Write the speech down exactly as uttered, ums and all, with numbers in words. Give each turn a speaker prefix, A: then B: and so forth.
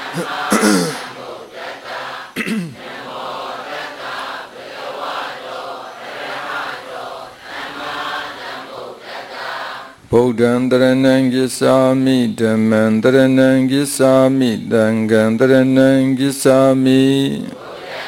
A: ဗုဒ္ဓံတရဏံကိသာမိဓမ္မံတရဏံကိသာမိသံဃံတရဏံကိသာမိ